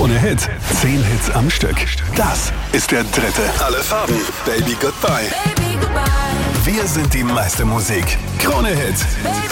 Krone Hit. 10 Hits am Stück. Das ist der dritte. Alle Farben. Baby Goodbye. Wir sind die meiste Musik. Krone Hit.